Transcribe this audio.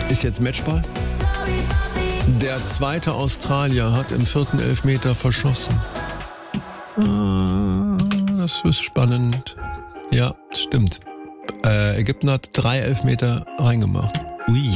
Ist jetzt Matchball? Der zweite Australier hat im 4. Elfmeter verschossen. Das ist spannend. Ja, stimmt. Ägypten hat 3 Elfmeter reingemacht. Ui.